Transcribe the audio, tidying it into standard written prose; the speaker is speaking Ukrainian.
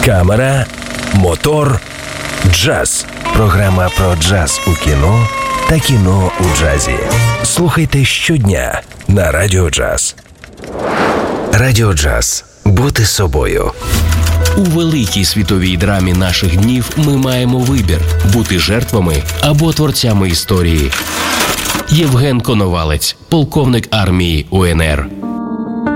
камера, мотор, джаз. Програма про джаз у кіно та кіно у джазі. Слухайте щодня на Радіо Джаз. Радіо Джаз. Бути собою. У великій світовій драмі наших днів ми маємо вибір – бути жертвами або творцями історії. Євген Коновалець, полковник армії УНР.